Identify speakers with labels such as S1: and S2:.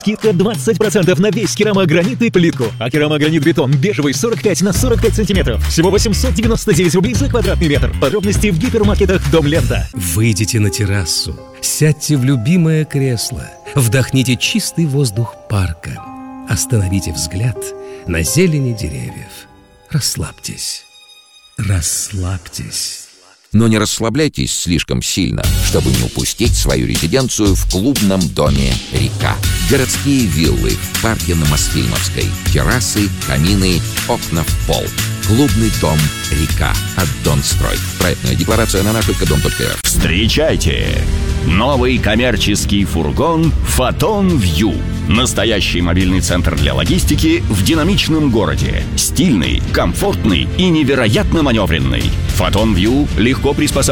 S1: Скидка 20% на весь керамогранит и плитку. А керамогранит-бетон бежевый 45 на 45 сантиметров. Всего 899 рублей за квадратный метр. Подробности в гипермаркетах «Дом Лента».
S2: Выйдите на террасу, сядьте в любимое кресло, вдохните чистый воздух парка, остановите взгляд на зелени деревьев. Расслабьтесь. Расслабьтесь.
S3: Но не расслабляйтесь слишком сильно, чтобы не упустить свою резиденцию в клубном доме «Река». Городские виллы в парке на Мосфильмовской. Террасы, камины, окна в пол. Клубный дом «Река» от «Донстрой». Проектная декларация на наш.дом.рф.
S4: Встречайте! Новый коммерческий фургон «Фотон Вью». Настоящий мобильный центр для логистики в динамичном городе. Стильный, комфортный и невероятно маневренный. «Фотон Вью» легко приспосабливается